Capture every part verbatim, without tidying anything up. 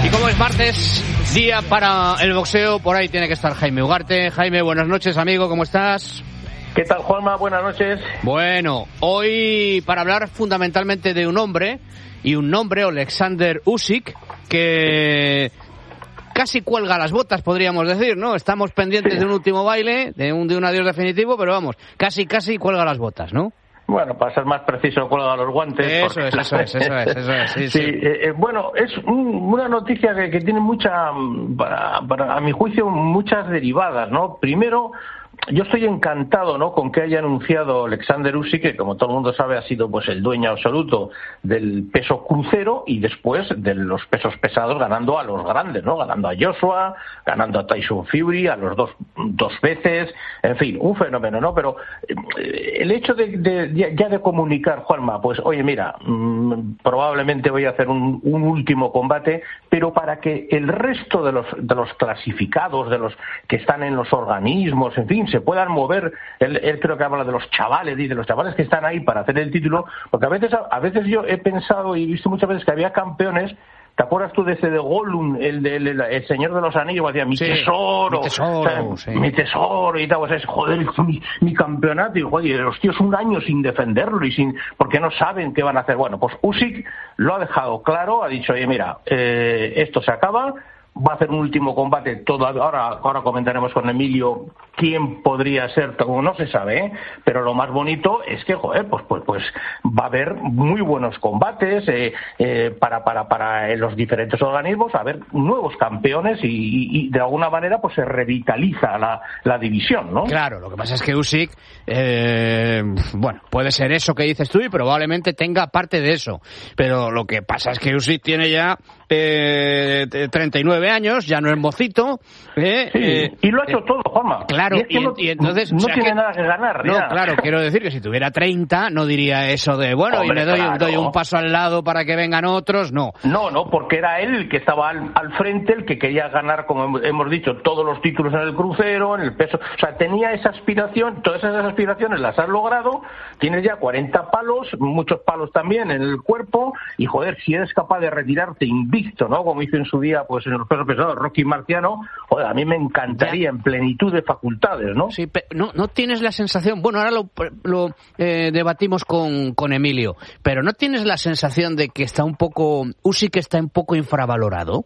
Y como es martes, día para el boxeo, por ahí tiene que estar Jaime Ugarte. Jaime, buenas noches, amigo, ¿cómo estás? ¿Qué tal, Juanma? Buenas noches. Bueno, hoy para hablar fundamentalmente de un hombre, y un nombre, Alexander Usyk, que casi cuelga las botas, podríamos decir, ¿no? Estamos pendientes sí. de un último baile, de un, de un adiós definitivo, pero vamos, casi, casi cuelga las botas, ¿no? Bueno, para ser más preciso, cuelga los guantes. Eso porque... es, eso es, eso es, eso es. Sí, sí, sí. Eh, bueno, es un, una noticia que, que tiene mucha, para, para, a mi juicio, muchas derivadas, ¿no? Primero, yo estoy encantado, ¿no?, con que haya anunciado Alexander Usyk, que como todo el mundo sabe ha sido pues el dueño absoluto del peso crucero y después de los pesos pesados, ganando a los grandes, ¿no? Ganando a Joshua, ganando a Tyson Fury, a los dos dos veces, en fin, un fenómeno, ¿no? Pero eh, el hecho de, de ya de comunicar, Juanma, pues oye, mira, mmm, probablemente voy a hacer un, un último combate, pero para que el resto de los de los clasificados, de los que están en los organismos, en fin, se puedan mover, él, él creo que habla de los chavales, dice, los chavales que están ahí para hacer el título, porque a veces a veces yo he pensado y he visto muchas veces que había campeones. ¿Te acuerdas tú de ese de Gollum, el, de, el, el Señor de los Anillos? Decía, mi, sí, tesoro, mi tesoro, o sea, sí. mi tesoro y tal, pues es, joder, mi, mi campeonato, y joder, los tíos un año sin defenderlo y sin, porque no saben qué van a hacer. Bueno, pues Usyk lo ha dejado claro, ha dicho, oye, mira, eh, esto se acaba, va a hacer un último combate, todo, ahora, ahora comentaremos con Emilio quién podría ser, como no se sabe, ¿eh? Pero lo más bonito es que, joder, pues pues pues va a haber muy buenos combates eh, eh, para para para los diferentes organismos, va a haber nuevos campeones y, y, y de alguna manera pues se revitaliza la, la división, ¿no? Claro, lo que pasa es que Usyk, eh, bueno, puede ser eso que dices tú y probablemente tenga parte de eso, pero lo que pasa es que Usyk tiene ya eh, treinta y nueve años, ya no es mocito, eh, sí, eh, y lo ha hecho eh, todo, Juanma. Claro, y, es que y, no, y entonces no o sea tiene que, nada que ganar. No, ya. claro, quiero decir que si tuviera treinta no diría eso de, bueno, Hombre, y me doy, claro. doy un paso al lado para que vengan otros, no. No, no, porque era él el que estaba al, al frente, el que quería ganar, como hemos dicho, todos los títulos en el crucero, en el peso. O sea, tenía esa aspiración, todas esas aspiraciones las has logrado, tienes ya cuarenta palos, muchos palos también en el cuerpo, y joder, si eres capaz de retirarte invicto, ¿no? Como hizo en su día, pues en los pesos pesados, Rocky Marciano, joder, a mí me encantaría ya. En plenitud de facultades, ¿no? Sí, pero no, no tienes la sensación, bueno, ahora lo, lo eh, debatimos con, con Emilio, pero ¿no tienes la sensación de que está un poco, Usyk está un poco infravalorado?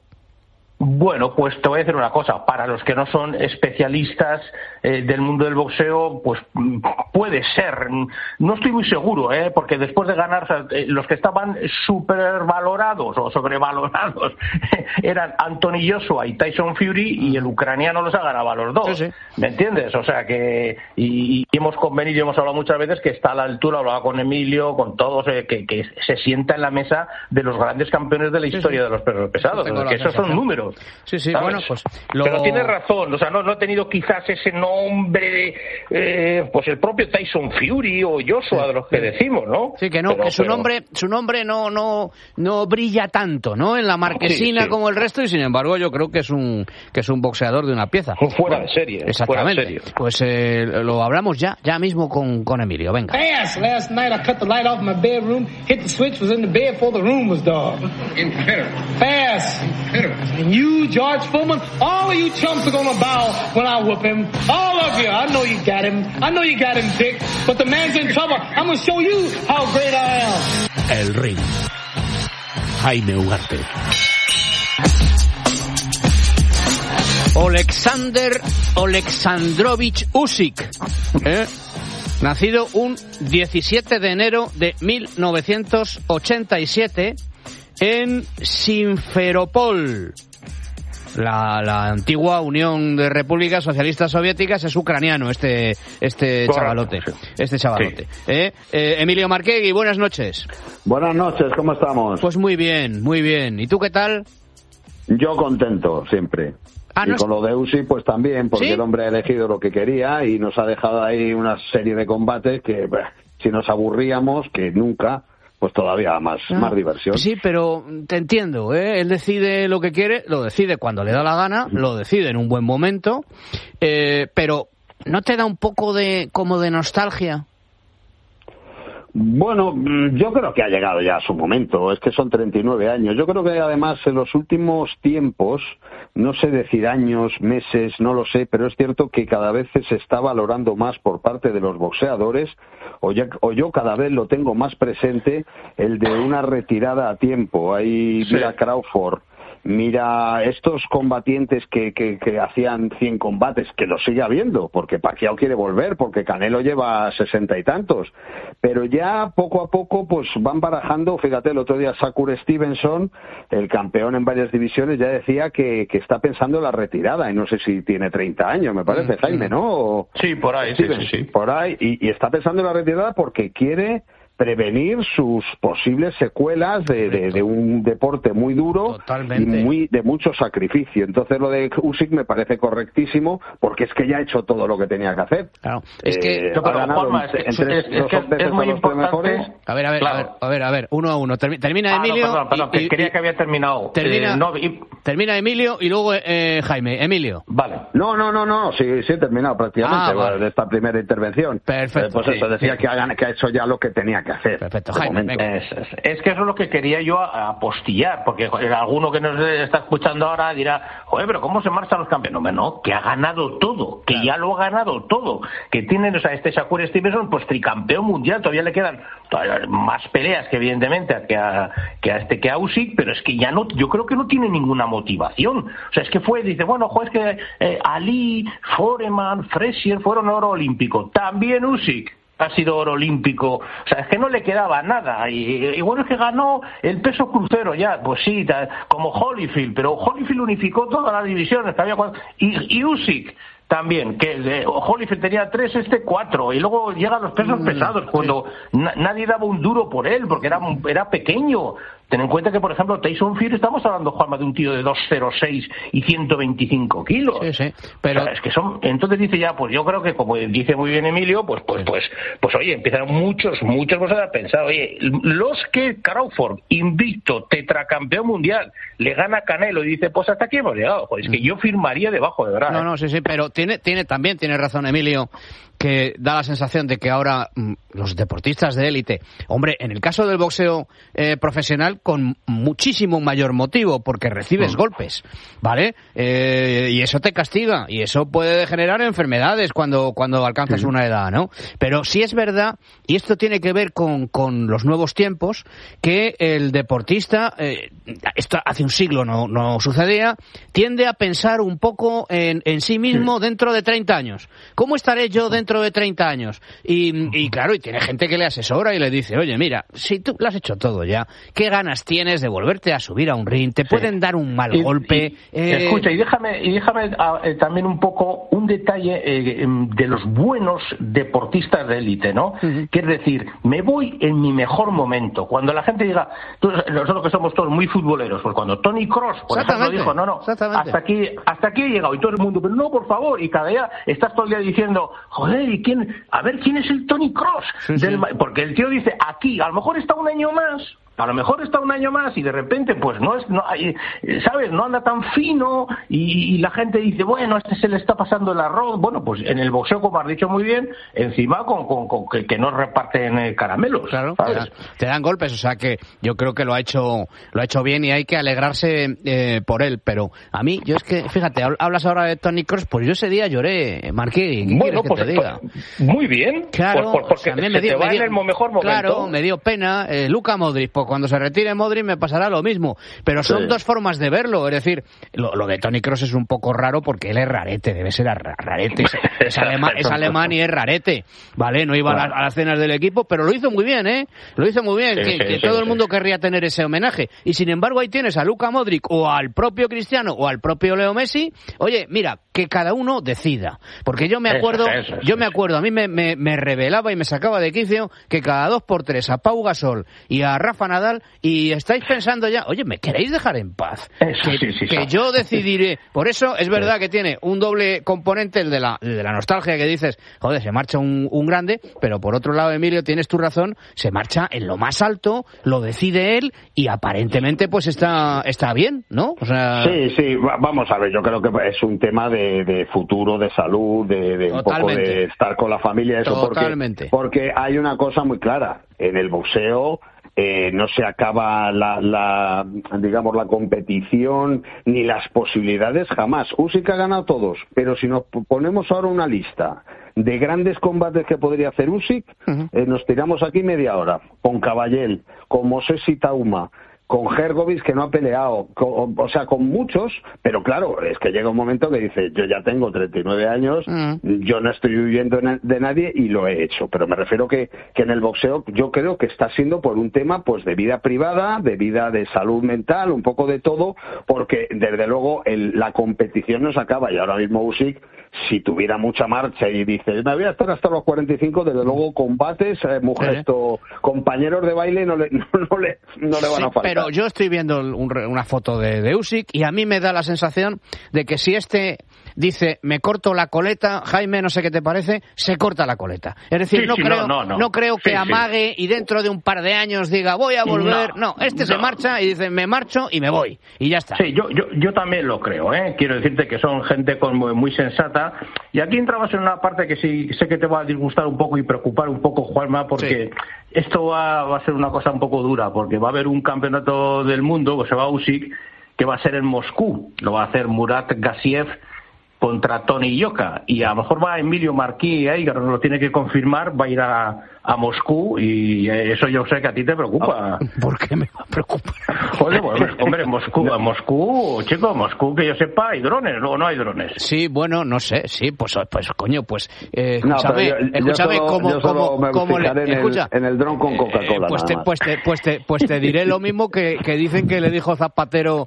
Bueno, pues te voy a decir una cosa, para los que no son especialistas eh, del mundo del boxeo, pues puede ser, no estoy muy seguro, ¿eh? Porque después de ganar, o sea, los que estaban supervalorados o sobrevalorados eran Anthony Joshua y Tyson Fury, y el ucraniano los ha ganado a los dos, sí, sí. ¿Me entiendes? O sea que, y, y hemos convenido, hemos hablado muchas veces que está a la altura, hablaba con Emilio, con todos, eh, que, que se sienta en la mesa de los grandes campeones de la historia, sí, sí. de los pesos pesados, o sea, que esos son números. Sí, sí, ¿sabes? bueno, pues... Lo... Pero tienes razón, o sea, no, no ha tenido quizás ese nombre de, eh, pues el propio Tyson Fury o Joshua, sí, de los que decimos, ¿no? Sí, que no, pero, que su pero... nombre su nombre no no no brilla tanto, ¿no? En la marquesina, sí, sí. como el resto, y sin embargo yo creo que es un que es un boxeador de una pieza. Fuera bueno, de serie. Exactamente. Fuera de serie. Pues eh, lo hablamos ya, ya mismo con, con Emilio, venga. Fast. Last night I cut the light off my bedroom, hit the switch, was in the bed before the room was dark. Incredible. Fast. Incredible. And you, George Foreman, all of you chumps are gonna bow when I whoop him. All of you. I know you got him. I know you got him, Dick. But the man's in trouble. I'm gonna show you how great I am. El ring. Jaime Ugarte. Alexander Alexandrovich Usyk, ¿eh? Nacido un diecisiete de enero de mil novecientos ochenta y siete en Simferopol. La, la antigua Unión de Repúblicas Socialistas Soviéticas. Es ucraniano este este Correcto, chavalote sí. este chavalote sí. ¿Eh? Eh, Emilio Marquegui, buenas noches. Buenas noches, ¿cómo estamos? Pues muy bien, muy bien. ¿Y tú qué tal? Yo contento siempre. Ah, y no con es... lo de Usyk pues también, porque ¿Sí? el hombre ha elegido lo que quería y nos ha dejado ahí una serie de combates que bah, si nos aburríamos, que nunca, pues todavía más, ah, más diversión. Sí, pero te entiendo, ¿eh? Él decide lo que quiere, lo decide cuando le da la gana, lo decide en un buen momento, eh, pero ¿no te da un poco de como de nostalgia? Bueno, yo creo que ha llegado ya a su momento, es que son treinta y nueve años. Yo creo que además en los últimos tiempos, no sé decir años, meses, no lo sé, pero es cierto que cada vez se está valorando más por parte de los boxeadores, o, ya, o yo cada vez lo tengo más presente, el de una retirada a tiempo. Ahí sí. Mira Crawford. Mira estos combatientes que, que, que hacían cien combates, que lo sigue habiendo, porque Pacquiao quiere volver, porque Canelo lleva sesenta y tantos, pero ya poco a poco pues van barajando. Fíjate, el otro día Shakur Stevenson, el campeón en varias divisiones, ya decía que, que está pensando en la retirada, y no sé si tiene treinta años, me parece, mm, Jaime, ¿no? O, sí, por ahí, Steven, sí, sí, sí. Por ahí, y, y está pensando en la retirada porque quiere prevenir sus posibles secuelas de, de, de un deporte muy duro. Totalmente. Y muy de mucho sacrificio. Entonces lo de Usyk me parece correctísimo, porque es que ya ha hecho todo lo que tenía que hacer. Claro. Es que eh, ha ganado Juanma, en, en tres, es, es, que es, es muy importante. A ver, a ver, claro. a ver, a ver, a ver, uno a uno. Termina ah, Emilio. No, perdón, perdón, y, que quería que había terminado. Termina, eh, no, y... termina Emilio y luego eh, Jaime. Emilio. Vale. No, no, no, no, sí, sí he terminado prácticamente ah, vale. de esta primera intervención. Perfecto. Eh, pues sí, eso, decía sí. que, ha, que ha hecho ya lo que tenía que hacer. Perfecto, Jaime. Es, es, es que eso es lo que quería yo apostillar, porque joder, alguno que nos está escuchando ahora dirá, joder, pero ¿cómo se marchan los campeones? No, no, que ha ganado todo, que claro. ya lo ha ganado todo, que tienen, o sea, este Shakur Stevenson, pues tricampeón mundial, todavía le quedan todavía más peleas que evidentemente que a, que a este que a Usyk, pero es que ya no, yo creo que no tiene ninguna motivación. O sea, es que fue, dice, bueno, joder, es que eh, Ali, Foreman, Frazier fueron oro olímpico, también Usyk ha sido oro olímpico, o sea, es que no le quedaba nada, y, y bueno, es que ganó el peso crucero ya, pues sí, ta, como Holyfield, pero Holyfield unificó todas las divisiones, había cuatro, y, y Usyk también, que eh, Holyfield tenía tres, este cuatro, y luego llegan los pesos mm, pesados, cuando sí. na, nadie daba un duro por él, porque era, era pequeño. Ten en cuenta que, por ejemplo, Tyson Fury, estamos hablando, Juanma, de un tío de doscientos seis y ciento veinticinco kilos. Sí, sí, pero... O sea, es que son... Entonces dice ya, pues yo creo que, como dice muy bien Emilio, pues, pues, pues, pues oye, empiezan muchos, muchos cosas a pensar. Oye, los que Crawford, invicto, tetracampeón mundial, le gana a Canelo y dice, pues hasta aquí hemos llegado. Joder, es que yo firmaría debajo, de verdad. No, ¿eh? no, sí, sí, pero tiene, tiene también tiene razón Emilio, que da la sensación de que ahora mmm, los deportistas de élite, hombre, en el caso del boxeo eh, profesional, con muchísimo mayor motivo, porque recibes mm. golpes, ¿vale? Eh, y eso te castiga, y eso puede generar enfermedades cuando, cuando alcanzas mm. una edad, ¿no? Pero sí es verdad, y esto tiene que ver con, con los nuevos tiempos, que el deportista, eh, esto hace un siglo no, no sucedía, tiende a pensar un poco en, en sí mismo mm. dentro de treinta años. ¿Cómo estaré yo dentro de treinta años? Y, y claro, y tiene gente que le asesora y le dice, oye, mira, si tú lo has hecho todo ya, ¿qué ganas tienes de volverte a subir a un ring? Te sí. pueden dar un mal y, golpe. Y, eh... Escucha, y déjame, y déjame eh, también un poco un detalle eh, de los buenos deportistas de élite, ¿no? Uh-huh. Que es decir, me voy en mi mejor momento. Cuando la gente diga, tú, nosotros que somos todos muy futboleros, pues cuando Tony Kroos, por ejemplo, dijo, no, no, hasta aquí, hasta aquí he llegado, y todo el mundo, pero no, por favor, y cada día estás todo el día diciendo, joder, ¿y quién? A ver, ¿quién es el Tony Kroos? Sí, del... sí. Porque el tío dice, aquí, a lo mejor está un año más, a lo mejor está un año más y de repente pues no es, no, sabes, no anda tan fino y, y la gente dice, bueno, a este se le está pasando el arroz. Bueno, pues en el boxeo, como has dicho muy bien, encima con, con, con que, que no reparten eh, caramelos. Claro, te dan, te dan golpes, o sea que yo creo que lo ha hecho lo ha hecho bien y hay que alegrarse eh, por él, pero a mí, yo es que, fíjate, hablas ahora de Tony Kroos, pues yo ese día lloré, Marquí, ¿qué bueno, quieres pues, que te diga? Pues, muy bien, claro, por, por, porque o sea, me se dio, te va me dio, en el mejor momento. Claro, me dio pena, eh, Luka Modric, pues cuando se retire Modric me pasará lo mismo, pero son sí. dos formas de verlo, es decir, lo, lo de Tony Kroos es un poco raro porque él es rarete, debe ser rarete, es, es, alemán, es alemán y es rarete, ¿vale? No iba a, la, a las cenas del equipo, pero lo hizo muy bien, ¿eh? Lo hizo muy bien, sí, que, sí, que sí, todo sí. el mundo querría tener ese homenaje, y sin embargo ahí tienes a Luka Modric o al propio Cristiano o al propio Leo Messi, oye, mira, que cada uno decida, porque yo me acuerdo, eso, eso, yo me acuerdo, a mí me, me, me revelaba y me sacaba de quicio que cada dos por tres a Pau Gasol y a Rafa Nadal, y estáis pensando ya, oye, ¿me queréis dejar en paz? Eso, que sí, sí, que sí. yo decidiré. Por eso es verdad que tiene un doble componente, el de la, el de la nostalgia, que dices, joder, se marcha un, un grande, pero por otro lado, Emilio, tienes tu razón, se marcha en lo más alto, lo decide él, y aparentemente pues está está bien, ¿no? O sea... Sí, sí, vamos a ver, yo creo que es un tema de, de, de futuro, de salud, de, de un poco de estar con la familia, eso. Totalmente. Porque, porque hay una cosa muy clara, en el boxeo eh, no se acaba la, la, digamos, la competición ni las posibilidades jamás. Usyk ha ganado todos, pero si nos ponemos ahora una lista de grandes combates que podría hacer Usyk, uh-huh. eh, nos tiramos aquí media hora, con Caballel, con Moses Itauma, con Hrgović, que no ha peleado, con, o sea, con muchos, pero claro, es que llega un momento que dice, yo ya tengo treinta y nueve años, mm. yo no estoy huyendo de nadie y lo he hecho, pero me refiero que, que en el boxeo yo creo que está siendo por un tema pues de vida privada, de vida de salud mental, un poco de todo, porque desde luego el, la competición no se acaba, y ahora mismo Usyk, si tuviera mucha marcha y dice, me voy a estar hasta los cuarenta y cinco, desde luego combates, eh, mujeres, ¿Eh? to, compañeros de baile no le, no, no le, no le van sí, a faltar. Pero yo estoy viendo un, una foto de, de Usyk y a mí me da la sensación de que si este dice, me corto la coleta, Jaime, no sé qué te parece, se corta la coleta. Es decir, sí, no, sí, creo, no, no, no. no creo que sí, amague sí. y dentro de un par de años diga, voy a volver. No, no este no. se marcha y dice, me marcho y me voy. Y ya está. Sí, yo, yo, yo también lo creo, ¿eh? Quiero decirte que son gente con, muy, muy sensata. Y aquí entramos en una parte que sí sé que te va a disgustar un poco y preocupar un poco, Juanma, porque sí. esto va, va a ser una cosa un poco dura, porque va a haber un campeonato del mundo, que se va a Usyk, que va a ser en Moscú. Lo va a hacer Murat Gassiev contra Tony Yoka, y a lo mejor va Emilio Marquí ahí, que nos lo tiene que confirmar, va a ir a, a Moscú, y eso yo sé que a ti te preocupa. ¿Por qué me va a preocupar? Joder, pues, hombre, Moscú, Moscú, chico, Moscú, que yo sepa, hay drones, luego no hay drones. Sí, bueno, no sé, sí, pues, pues coño, pues, eh, escúchame, no, yo, escúchame, yo como, como, me como le, en escucha, el, en el dron con Coca-Cola. Eh, pues, te, pues, te, pues, te, pues te diré lo mismo que, que dicen que le dijo Zapatero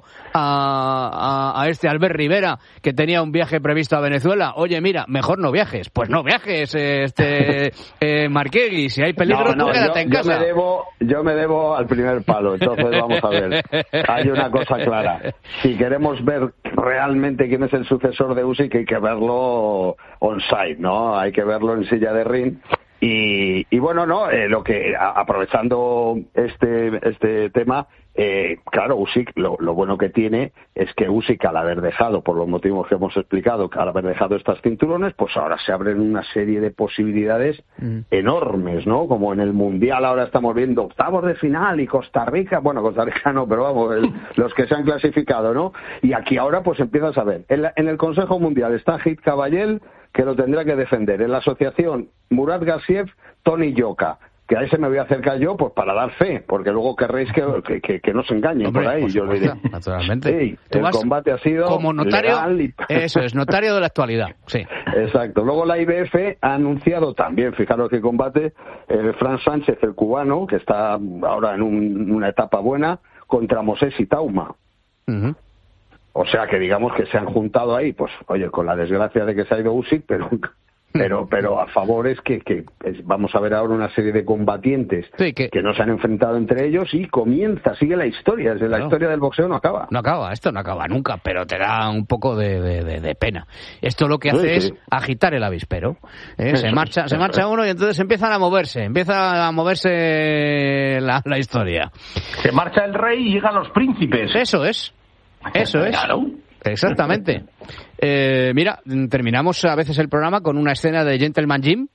a, a, a este Albert Rivera, que tenía un viaje previsto a Venezuela. Oye, mira, mejor no viajes. Pues no viajes, este eh, Marquegui, si hay peligro, no, no, tú quédate yo, en casa. Yo me, debo, yo me debo al primer palo, entonces vamos a ver. Hay una cosa clara. Si queremos ver realmente quién es el sucesor de Usyk, hay que verlo on-site, ¿no? Hay que verlo en silla de ring. Y, y bueno, no, eh, lo que a, aprovechando este este tema, eh, claro, Usyk, lo, lo bueno que tiene es que Usyk, al haber dejado, por los motivos que hemos explicado, que al haber dejado estas cinturones, pues ahora se abren una serie de posibilidades mm. enormes, ¿no? Como en el Mundial ahora estamos viendo octavos de final y Costa Rica, bueno, Costa Rica no, pero vamos, el, los que se han clasificado, ¿no? Y aquí ahora pues empiezas a ver, en, la, en el Consejo Mundial está Hit Caballel, que lo tendrá que defender. En la asociación, Murat Gassiev, Tony Yoka, que a ese me voy a acercar yo pues para dar fe, porque luego querréis que, que, que no se engañen. Hombre, por ahí. Por yo supuesto, diré, naturalmente. Sí, el combate ha sido como notario, legal y... Eso es, notario de la actualidad, sí. Exacto. Luego la I B F ha anunciado también, fijaros que combate, eh, Fran Sánchez, el cubano, que está ahora en un, una etapa buena, contra Moses Itauma. Uh-huh. O sea que digamos que se han juntado ahí, pues oye, con la desgracia de que se ha ido Usyk, pero pero pero a favor es que, que es, vamos a ver ahora una serie de combatientes sí, que, que no se han enfrentado entre ellos y comienza, sigue la historia, desde claro. La historia del boxeo no acaba. No acaba, esto no acaba nunca, pero te da un poco de, de, de, de pena. Esto lo que hace sí, sí. es agitar el avispero. ¿eh? Se marcha se marcha uno y entonces empiezan a moverse, empieza a moverse la, la historia. Se marcha el rey y llegan los príncipes. Eso es. Eso es. Claro. Exactamente. Eh, mira, terminamos a veces el programa con una escena de Gentleman Jim.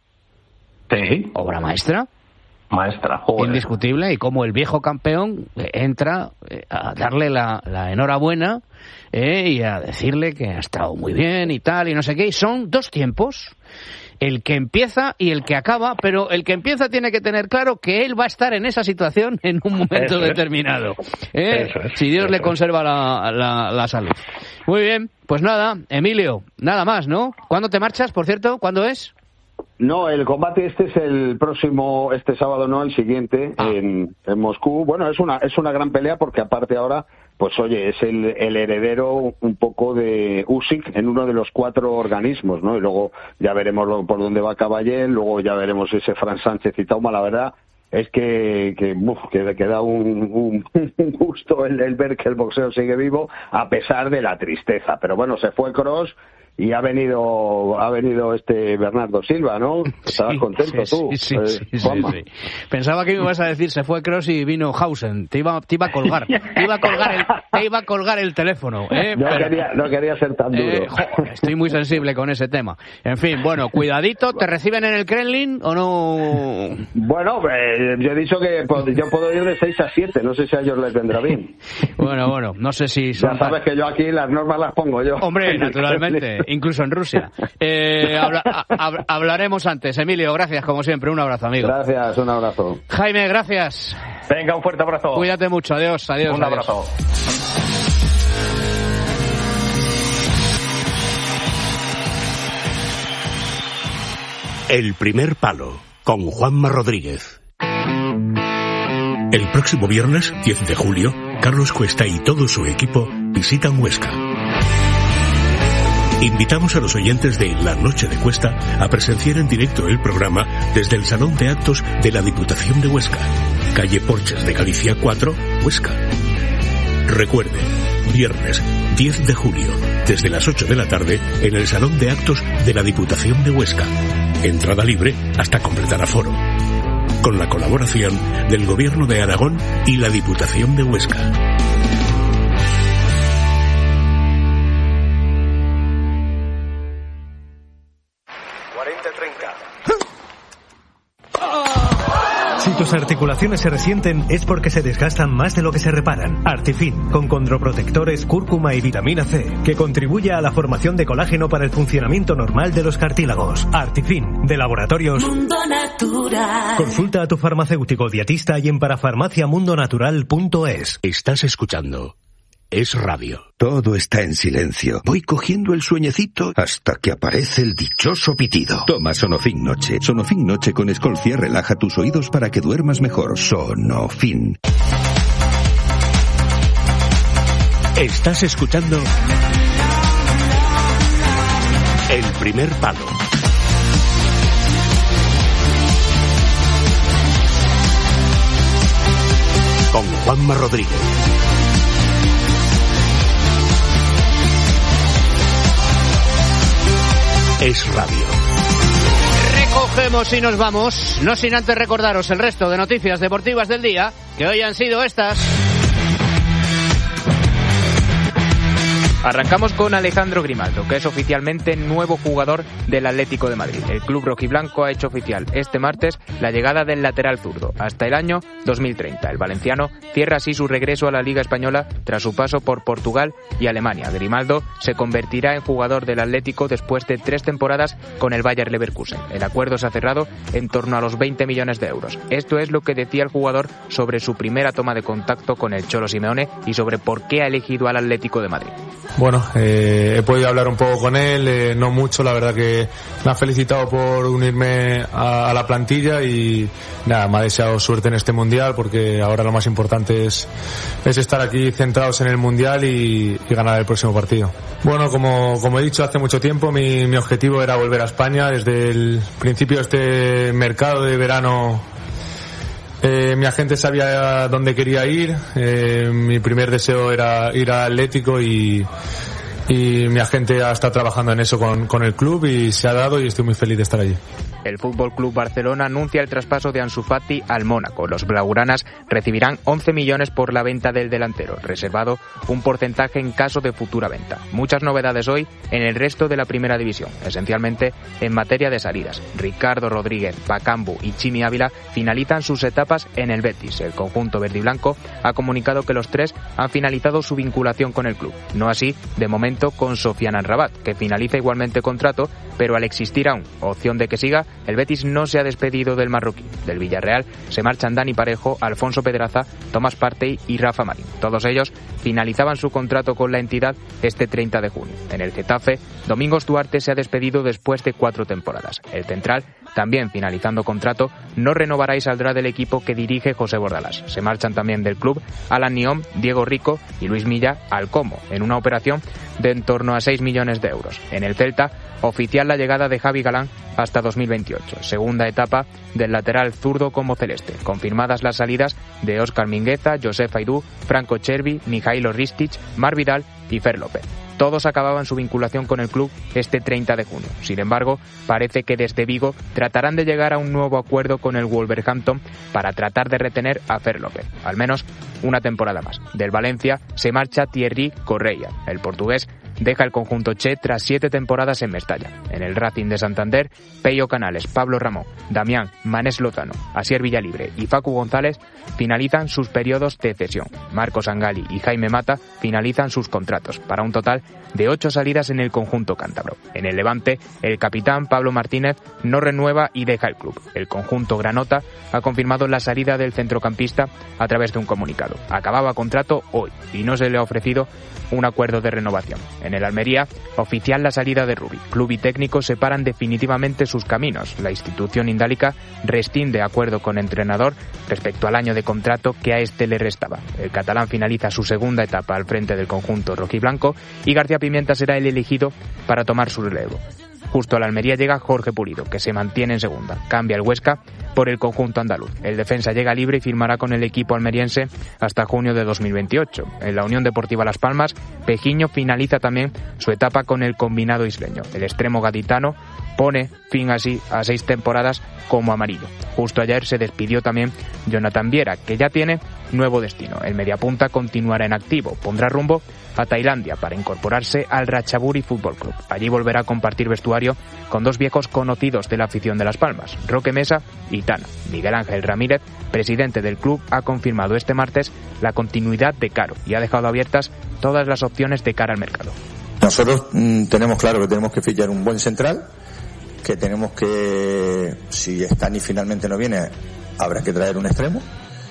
Sí. Obra maestra. Maestra, joder. Indiscutible. Y como el viejo campeón entra a darle la, la enhorabuena eh, y a decirle que ha estado muy bien y tal y no sé qué. Y son dos tiempos. El que empieza y el que acaba, pero el que empieza tiene que tener claro que él va a estar en esa situación en un momento Eso determinado. ¿eh? Es. Si Dios Eso le conserva la, la, la salud. Muy bien, pues nada, Emilio, nada más, ¿no? ¿Cuándo te marchas, por cierto? ¿Cuándo es? No, el combate este es el próximo, este sábado no, el siguiente, ah. en, en Moscú. Bueno, es una es una gran pelea porque aparte ahora, pues oye, es el, el heredero un poco de Usyk en uno de los cuatro organismos, ¿no? Y luego ya veremos lo, por dónde va Caballel, luego ya veremos ese Fran Sánchez y Tauma, la verdad es que que, uf, que, que da un, un, un gusto el, el ver que el boxeo sigue vivo a pesar de la tristeza. Pero bueno, se fue Kroos y ha venido ha venido este Bernardo Silva, ¿no? Estabas sí, contento sí, tú. Sí, sí, eh, sí, sí, sí. Pensaba que me ibas a decir se fue Kroos y vino Hausen. Te iba, te iba a colgar. Te iba a colgar el, te iba a colgar el teléfono. ¿eh? No, Pero, quería, no quería ser tan duro. Eh, joder, estoy muy sensible con ese tema. En fin, bueno, cuidadito. ¿Te reciben en el Kremlin o no? Bueno, eh, yo he dicho que pues, yo puedo ir de seis a siete. No sé si a ellos les vendrá bien. Bueno, bueno, no sé si son... Ya sabes que yo aquí las normas las pongo yo. Hombre, naturalmente, incluso en Rusia. Eh, habla, hab, hablaremos antes. Emilio, gracias, como siempre. Un abrazo, amigo. Gracias, un abrazo. Jaime, gracias. Venga, un fuerte abrazo. Cuídate mucho. Adiós, adiós. Un adiós. abrazo. El primer palo, con Juanma Rodríguez. El próximo viernes, diez de julio, Carlos Cuesta y todo su equipo visitan Huesca. Invitamos a los oyentes de La Noche de Cuesta a presenciar en directo el programa desde el Salón de Actos de la Diputación de Huesca, calle Porches de Galicia cuatro, Huesca. Recuerde, viernes diez de julio, desde las ocho de la tarde, en el Salón de Actos de la Diputación de Huesca. Entrada libre hasta completar aforo. Con la colaboración del Gobierno de Aragón y la Diputación de Huesca. cuarenta treinta. Si tus articulaciones se resienten es porque se desgastan más de lo que se reparan. Artifin, con condroprotectores, cúrcuma y vitamina C, que contribuye a la formación de colágeno para el funcionamiento normal de los cartílagos. Artifin, de Laboratorios Mundo Natural. Consulta a tu farmacéutico dietista y en parafarmacia mundo natural punto es. Estás escuchando Es Radio. Todo está en silencio. Voy cogiendo el sueñecito hasta que aparece el dichoso pitido. Toma Sonofin Noche. Sonofin Noche con Escolcia relaja tus oídos para que duermas mejor. Sonofin. Estás escuchando El primer palo. Con Juanma Rodríguez. Es Radio. Recogemos y nos vamos, no sin antes recordaros el resto de noticias deportivas del día, que hoy han sido estas. Arrancamos con Alejandro Grimaldo, que es oficialmente nuevo jugador del Atlético de Madrid. El club rojiblanco ha hecho oficial este martes la llegada del lateral zurdo hasta el año dos mil treinta. El valenciano cierra así su regreso a la Liga Española tras su paso por Portugal y Alemania. Grimaldo se convertirá en jugador del Atlético después de tres temporadas con el Bayer Leverkusen. El acuerdo se ha cerrado en torno a los veinte millones de euros. Esto es lo que decía el jugador sobre su primera toma de contacto con el Cholo Simeone y sobre por qué ha elegido al Atlético de Madrid. Bueno, eh, he podido hablar un poco con él, eh, no mucho, la verdad que me ha felicitado por unirme a, a la plantilla y nada, me ha deseado suerte en este Mundial porque ahora lo más importante es, es estar aquí centrados en el Mundial y, y ganar el próximo partido. Bueno, como, como he dicho hace mucho tiempo, mi, mi objetivo era volver a España. Desde el principio de este mercado de verano Eh, mi agente sabía dónde quería ir, eh, mi primer deseo era ir al Atlético y, y mi agente ha estado trabajando en eso con, con el club y se ha dado y estoy muy feliz de estar allí. El F C Barcelona anuncia el traspaso de Ansu Fati al Mónaco. Los blaugranas recibirán once millones por la venta del delantero, reservado un porcentaje en caso de futura venta. Muchas novedades hoy en el resto de la primera división, esencialmente en materia de salidas. Ricardo Rodríguez, Bakambu y Chimi Ávila finalizan sus etapas en el Betis. El conjunto verdiblanco ha comunicado que los tres han finalizado su vinculación con el club. No así, de momento, con Sofiane Amrabat, que finaliza igualmente contrato, pero al existir aún opción de que siga, el Betis no se ha despedido del marroquí. Del Villarreal se marchan Dani Parejo, Alfonso Pedraza, Tomás Partey y Rafa Marín. Todos ellos finalizaban su contrato con la entidad este treinta de junio. En el Getafe, Domingos Duarte se ha despedido después de cuatro temporadas. El central, también finalizando contrato, no renovará y saldrá del equipo que dirige José Bordalás. Se marchan también del club Alan Niom, Diego Rico y Luis Milla al Como, en una operación de en torno a seis millones de euros. En el Celta, oficial la llegada de Javi Galán hasta dos mil veintiocho, segunda etapa del lateral zurdo como celeste. Confirmadas las salidas de Óscar Mingueza, Josef Aidú, Franco Chervi, Mijailo Ristic, Mar Vidal y Fer López. Todos acababan su vinculación con el club este treinta de junio. Sin embargo, parece que desde Vigo tratarán de llegar a un nuevo acuerdo con el Wolverhampton para tratar de retener a Fer López, al menos una temporada más. Del Valencia se marcha Thierry Correia. El portugués deja el conjunto Che tras siete temporadas en Mestalla. En el Racing de Santander, Peyo Canales, Pablo Ramón, Damián, Manés Lozano, Asier Villalibre y Facu González finalizan sus periodos de cesión. Marcos Angali y Jaime Mata finalizan sus contratos, para un total de ocho salidas en el conjunto cántabro. En el Levante, el capitán Pablo Martínez no renueva y deja el club. El conjunto granota ha confirmado la salida del centrocampista a través de un comunicado. Acababa contrato hoy y no se le ha ofrecido un acuerdo de renovación. En el Almería, oficial la salida de Rubi. Club y técnico separan definitivamente sus caminos. La institución indálica rescinde acuerdo con entrenador respecto al año de contrato que a este le restaba. El catalán finaliza su segunda etapa al frente del conjunto rojiblanco y García Pimienta será el elegido para tomar su relevo. Justo a la Almería llega Jorge Pulido, que se mantiene en segunda. Cambia el Huesca por el conjunto andaluz. El defensa llega libre y firmará con el equipo almeriense hasta junio de dos mil veintiocho. En la Unión Deportiva Las Palmas, Pejiño finaliza también su etapa con el combinado isleño. El extremo gaditano pone fin así a seis temporadas como amarillo. Justo ayer se despidió también Jonathan Viera, que ya tiene nuevo destino. El mediapunta continuará en activo, pondrá rumbo a Tailandia para incorporarse al Ratchaburi Fútbol Club. Allí volverá a compartir vestuario con dos viejos conocidos de la afición de Las Palmas, Roque Mesa y Tana. Miguel Ángel Ramírez, presidente del club, ha confirmado este martes la continuidad de Caro y ha dejado abiertas todas las opciones de cara al mercado. Nosotros mmm, tenemos claro que tenemos que fichar un buen central, que tenemos que, si Stani finalmente no viene, habrá que traer un extremo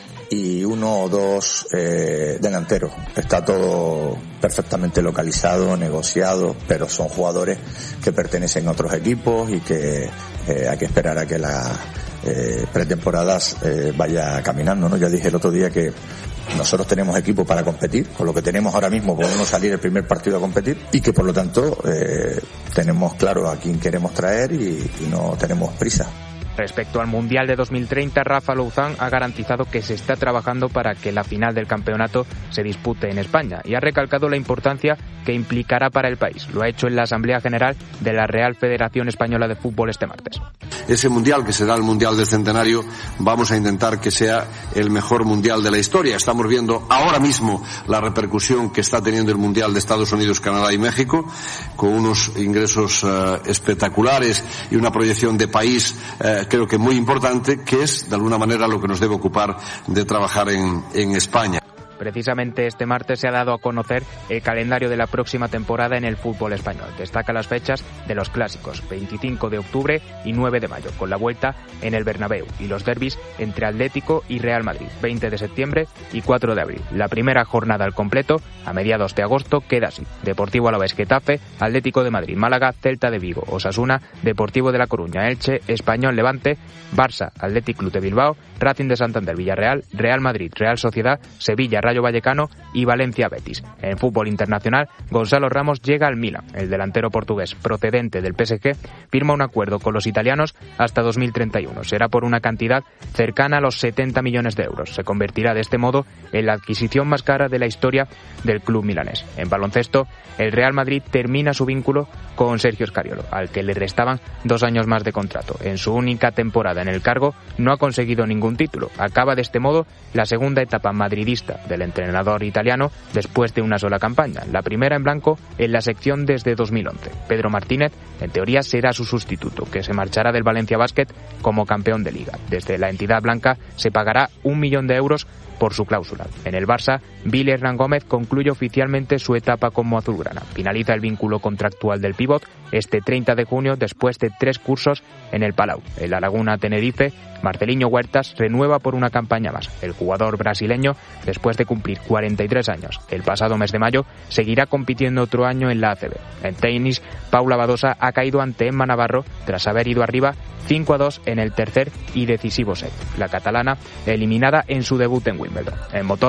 y uno o dos eh, delanteros. Está todo perfectamente localizado, negociado, pero son jugadores que pertenecen a otros equipos y que eh, hay que esperar a que la eh, pretemporadas eh, vaya caminando, ¿no? Ya dije el otro día que nosotros tenemos equipo para competir, con lo que tenemos ahora mismo podemos salir el primer partido a competir y que por lo tanto eh, tenemos claro a quién queremos traer y, y no tenemos prisa. Respecto al Mundial de dos mil treinta, Rafa Louzán ha garantizado que se está trabajando para que la final del campeonato se dispute en España y ha recalcado la importancia que implicará para el país. Lo ha hecho en la Asamblea General de la Real Federación Española de Fútbol este martes. Ese Mundial, que será el Mundial del Centenario, vamos a intentar que sea el mejor Mundial de la historia. Estamos viendo ahora mismo la repercusión que está teniendo el Mundial de Estados Unidos, Canadá y México, con unos ingresos uh, espectaculares y una proyección de país uh, creo que muy importante, que es de alguna manera lo que nos debe ocupar de trabajar en, en España. Precisamente este martes se ha dado a conocer el calendario de la próxima temporada en el fútbol español. Destaca las fechas de los clásicos, veinticinco de octubre y nueve de mayo, con la vuelta en el Bernabéu, y los derbis entre Atlético y Real Madrid, veinte de septiembre y cuatro de abril. La primera jornada al completo, a mediados de agosto, queda así: Deportivo Alavés, Getafe, Atlético de Madrid, Málaga, Celta de Vigo, Osasuna, Deportivo de La Coruña, Elche, Español, Levante, Barça, Athletic Club de Bilbao, Racing de Santander, Villarreal, Real Madrid, Real Sociedad, Sevilla, Rayo Vallecano y Valencia Betis. En fútbol internacional, Gonzalo Ramos llega al Milan. El delantero portugués procedente del P S G firma un acuerdo con los italianos hasta dos mil treinta y uno. Será por una cantidad cercana a los setenta millones de euros. Se convertirá de este modo en la adquisición más cara de la historia del club milanés. En baloncesto, el Real Madrid termina su vínculo con Sergio Scariolo, al que le restaban dos años más de contrato. En su única temporada en el cargo no ha conseguido ningún título. Acaba de este modo la segunda etapa madridista del entrenador italiano después de una sola campaña, la primera en blanco en la sección desde dos mil once. Pedro Martínez, en teoría, será su sustituto, que se marchará del Valencia Basket como campeón de liga. Desde la entidad blanca se pagará un millón de euros por su cláusula. En el Barça, Billy Hernán Gómez concluye oficialmente su etapa como azulgrana. Finaliza el vínculo contractual del pívot este treinta de junio después de tres cursos en el Palau. En la Laguna Tenerife, Marceliño Huertas renueva por una campaña más. El jugador brasileño, después de cumplir cuarenta y tres años el pasado mes de mayo, seguirá compitiendo otro año en la A C B. En tenis, Paula Badosa ha caído ante Emma Navarro tras haber ido arriba cinco a dos en el tercer y decisivo set. La catalana eliminada en su debut en Wimbledon. En motor,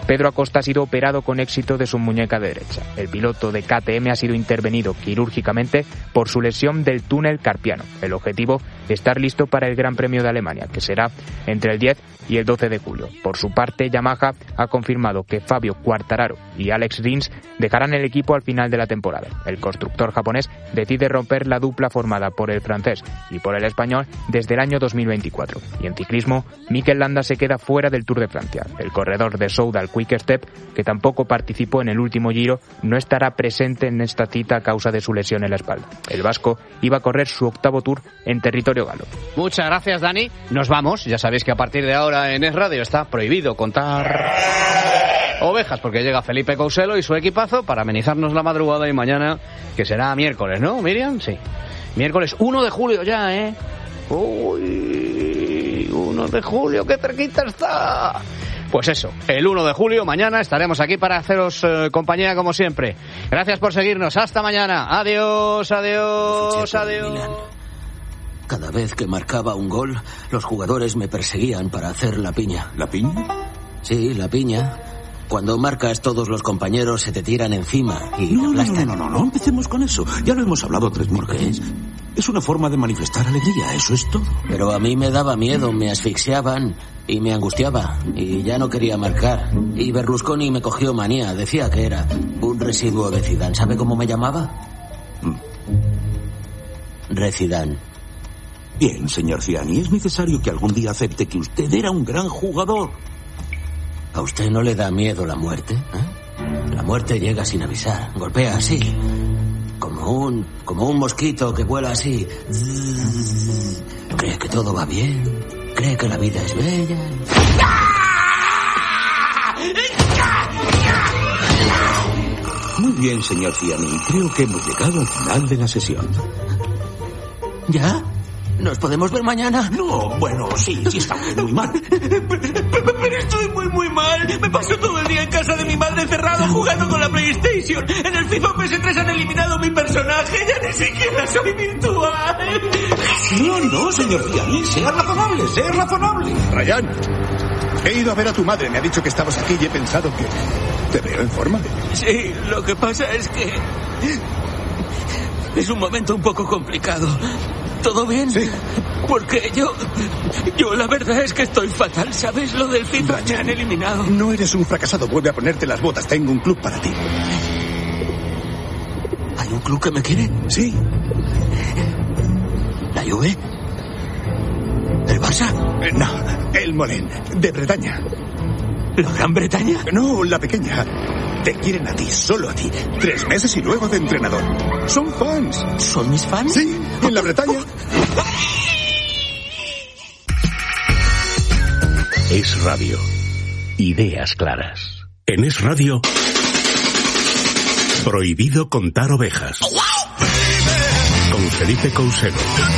Pedro Acosta ha sido operado con éxito de su muñeca derecha. El piloto de K T M ha sido intervenido quirúrgicamente por su lesión del túnel carpiano. El objetivo, estar listo para el Gran Premio de Alemania, que será entre el diez y el doce de julio. Por su parte, Yamaha ha confirmado que Fabio Quartararo y Alex Rins dejarán el equipo al final de la temporada. El constructor japonés decide romper la dupla formada por el francés y por el español desde el año dos mil veinticuatro. Y en ciclismo, Mikel Landa se queda fuera del Tour de Francia. El corredor de Soudal Quick Step, que tampoco participó en el último Giro, no estará presente en esta cita a causa de su lesión en la espalda. El vasco iba a correr su octavo Tour en territorio galo. Muchas gracias, Dani. Nos vamos. Ya sabéis que a partir de ahora en Es Radio está prohibido contar ovejas, porque llega Felipe Couselo y su equipazo para amenizarnos la madrugada, y mañana, que será miércoles, ¿no, Miriam? Sí. Miércoles uno de julio ya, ¿eh? Uy, uno de julio, qué cerquita está. Pues eso, el uno de julio, mañana, estaremos aquí para haceros eh, compañía como siempre. Gracias por seguirnos, hasta mañana. Adiós, adiós, adiós. Cada vez que marcaba un gol, los jugadores me perseguían para hacer la piña. ¿La piña? Sí, la piña. Cuando marcas, todos los compañeros se te tiran encima y no, te aplastan. No, no, no, no, no empecemos con eso. Ya lo hemos hablado tres mil veces. Es una forma de manifestar alegría, eso es todo. Pero a mí me daba miedo, me asfixiaban y me angustiaba. Y ya no quería marcar. Y Berlusconi me cogió manía. Decía que era un residuo de Zidane. ¿Sabe cómo me llamaba? Mm. Rezidane. Bien, señor Ciani, es necesario que algún día acepte que usted era un gran jugador. ¿A usted no le da miedo la muerte? ¿Eh? La muerte llega sin avisar, golpea así, como un, como un mosquito que vuela así. Cree que todo va bien, cree que la vida es bella. Muy bien, señor Ciani, creo que hemos llegado al final de la sesión. ¿Ya? ¿Nos podemos ver mañana? No, bueno, sí, sí está muy mal. Pero estoy muy, muy mal. Me paso todo el día en casa de mi madre encerrado jugando con la PlayStation. En el FIFA P S tres han eliminado mi personaje. Ya ni siquiera soy virtual. No, no, señor Ciani, sea razonable, sea razonable. Ryan, he ido a ver a tu madre. Me ha dicho que estabas aquí y he pensado que te veo en forma. Sí, lo que pasa es que es un momento un poco complicado. ¿Todo bien? Sí. Porque yo... Yo la verdad es que estoy fatal, ¿sabes? Lo del FIFA me han eliminado. No eres un fracasado, vuelve a ponerte las botas. Tengo un club para ti. ¿Hay un club que me quiere? Sí. ¿La Juve? ¿El Barça? Eh, no, el Molén, de Bretaña. ¿La Gran Bretaña? No, la pequeña. Te quieren a ti, solo a ti. Tres meses y luego de entrenador. Son fans. ¿Son mis fans? Sí, en la Bretaña. Es Radio. Ideas claras. En Es Radio, prohibido contar ovejas. Con Felipe Couselo.